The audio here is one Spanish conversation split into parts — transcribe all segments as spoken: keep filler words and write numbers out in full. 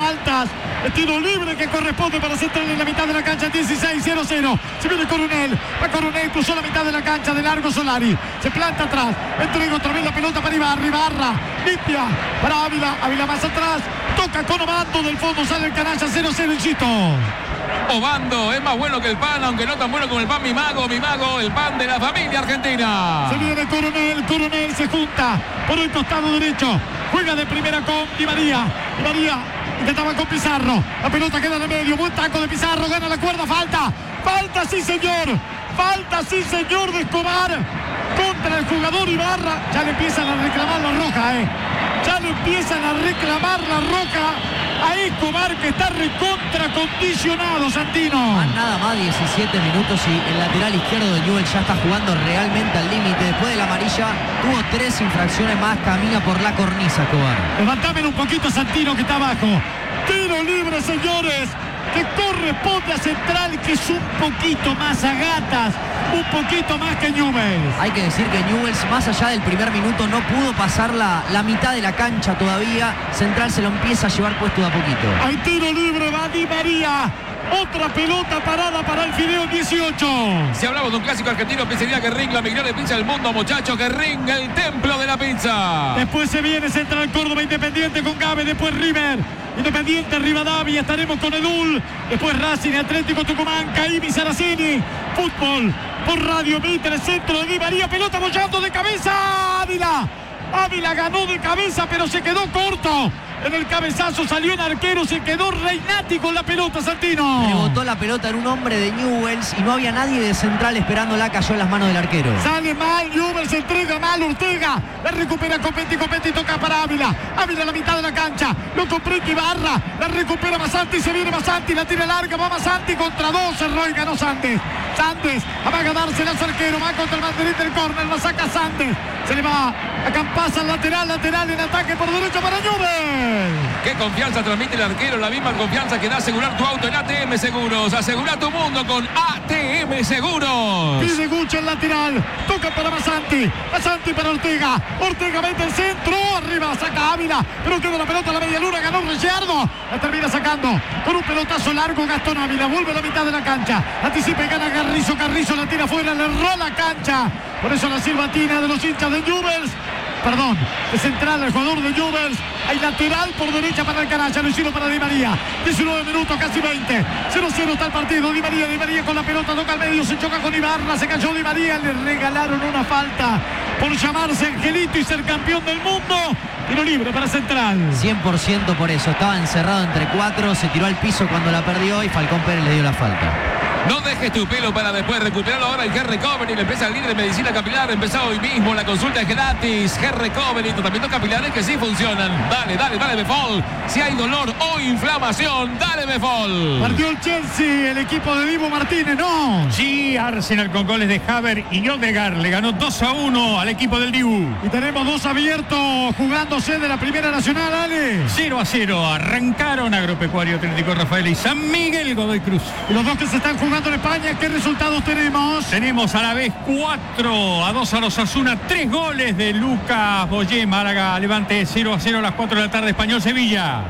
faltas. El tiro libre que corresponde para Central en la mitad de la cancha. Dieciséis cero cero. Se viene Coronel. Va Coronel, cruzó la mitad de la cancha. De largo Solari. Se planta atrás. Entrega otra vez la pelota para Ibarra. Ibarra limpia para Ávila. Ávila más atrás. Toca con Obando. Del fondo sale el canalla. cero cero el Chito. Obando es más bueno que el pan, aunque no tan bueno como el pan. Mi mago, mi mago, el pan de la familia argentina. Se viene Coronel, Coronel se junta por el costado derecho. Juega de primera con Di María. Di María intentaba con Pizarro. La pelota queda en el medio. Buen taco de Pizarro. Gana la cuerda. Falta. Falta, sí señor. Falta, sí señor, de Escobar contra el jugador Ibarra. Ya le empiezan a reclamar la roja, eh. Ya le empiezan a reclamar la roja a Escobar, que está recontra condicionado, Santino. Van nada más diecisiete minutos y el lateral izquierdo de Newell's ya está jugando realmente al límite. Después de la amarilla tuvo tres infracciones más, camina por la cornisa Escobar. Levantamen un poquito, Santino, que está abajo. Tiro libre, señores, que corresponde a Central, que es un poquito más a gatas, un poquito más que Newell's. Hay que decir que Newell's, más allá del primer minuto, no pudo pasar la, la mitad de la cancha todavía. Central se lo empieza a llevar puesto de a poquito. Hay tiro libre, va Di María. Otra pelota parada para el Fideo dieciocho. Si hablamos de un clásico argentino, pizzería Guerrín, la mejor pizza del mundo, muchachos. Guerrín, el templo de la pizza. Después se viene Central Córdoba, Independiente con Gabe, después River, Independiente, Rivadavia, estaremos con Edul, después Racing, Atlético Tucumán, Caimi, Saraceni. Fútbol por Radio Mitre, centro de Di María, pelota bollando de cabeza. Ávila, Ávila ganó de cabeza, pero se quedó corto. En el cabezazo salió el arquero, se quedó Reinati con la pelota, Santino. Rebotó la pelota en un hombre de Newell's y no había nadie de Central esperándola, cayó en las manos del arquero. Sale mal, Newell's se entrega mal, Ortega, la recupera Copetti, Copetti toca para Ávila. Ávila a la mitad de la cancha, lo comprende Ibarra, la recupera Masanti, se viene Masanti, la tira larga, va Masanti contra dos, cerró y ganó Sandes. Sandes va a ganarse el arquero, va contra el banderín del córner, la saca Sandes. Se le va a Campasa, lateral, lateral en ataque por derecho para Newell's. Qué confianza transmite el arquero, la misma confianza que da asegurar tu auto en A T M Seguros. Asegura tu mundo con A T M Seguros. Pide Gucha el lateral, toca para Masanti, Masanti para Ortega, Ortega mete el centro, arriba saca Ávila, pero queda la pelota a la media luna, ganó Ricciardo, la termina sacando con un pelotazo largo Gastón Ávila, vuelve a la mitad de la cancha, anticipa y gana Carrizo, Carrizo la tira afuera, le erró la cancha, por eso la silbatina de los hinchas de Newell's. Perdón, de Central, el jugador de Newell's. Hay lateral por derecha para el canalla, lo hicieron para Di María. diecinueve minutos, casi veinte. cero cero está el partido. Di María, Di María con la pelota, toca al medio, se choca con Ibarra, se cayó Di María, le regalaron una falta por llamarse Angelito y ser campeón del mundo. Tiro libre para Central. cien por ciento por eso, estaba encerrado entre cuatro, se tiró al piso cuando la perdió y Falcón Pérez le dio la falta. No dejes tu pelo para después recuperarlo ahora en Hair Recovery, la empresa líder de medicina capilar. Empezó hoy mismo, la consulta es gratis. Hair Recovery, tratamientos capilares que sí funcionan. Dale, dale, dale Befol. Si hay dolor o inflamación, dale Befol. Partió el Chelsea, el equipo de Dibu Martínez, no. Sí, Arsenal con goles de Haver y Odegaard le ganó dos a uno al equipo del Dibu. Y tenemos dos abiertos jugándose de la Primera Nacional, Ale. cero a cero, arrancaron Agropecuario Atlético Rafael y San Miguel Godoy Cruz. Y los dos que se están jugando en España, ¿qué resultados tenemos? Tenemos a la vez cuatro a dos a los Osasuna, tres goles de Lucas Boyé, Málaga Levante cero a cero a las cuatro de la tarde, Español Sevilla.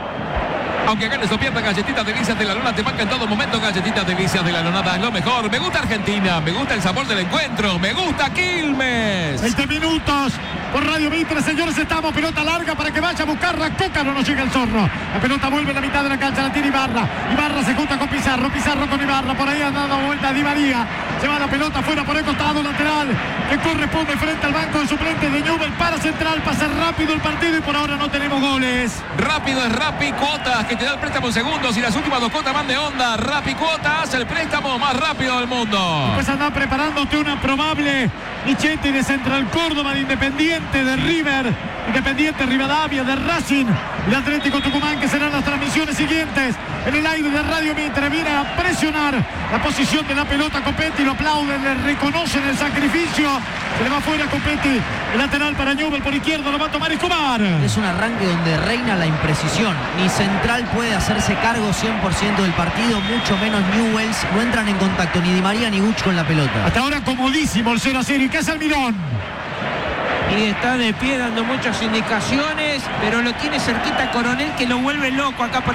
Aunque ganes o pierdas, galletitas delicias de la lona te marca en todo momento. Galletitas delicias de la lonada es lo mejor. Me gusta Argentina, me gusta el sabor del encuentro, me gusta Quilmes. veinte minutos por Radio Mitre, señores, estamos, pelota larga para que vaya a buscarla. Coca, no nos llega el zorro. La pelota vuelve a la mitad de la cancha, la tiene Ibarra. Ibarra se junta con Pizarro, Pizarro con Ibarra. Por ahí ha dado vuelta Di María. Se va la pelota fuera por el costado lateral, que corresponde frente al banco de suplentes de Newell's para Central. Pasa rápido el partido y por ahora no tenemos goles. Rápido es Rappi Cuotas, que te da el préstamo en segundos y las últimas dos cuotas van de onda. Rappi Cuotas, el préstamo más rápido del mundo. Pues anda preparándote una probable Michetti de Central Córdoba, de Independiente, de River, Independiente, Rivadavia, de Racing y de Atlético Tucumán, que serán las transmisiones siguientes en el aire de Radio Mitre. Viene a presionar la posición de la pelota Copetti, lo aplauden, le reconocen el sacrificio. Se le va fuera a Copetti, el lateral para Newell's por izquierda, lo va a tomar Escobar. Es un arranque donde reina la imprecisión. Ni Central puede hacerse cargo cien por ciento del partido, mucho menos Newell's. No entran en contacto ni Di María ni Guch con la pelota. Hasta ahora comodísimo el cero a cero. ¿Y qué es Almirón? Y está de pie dando muchas indicaciones, pero lo tiene cerquita Coronel, que lo vuelve loco acá.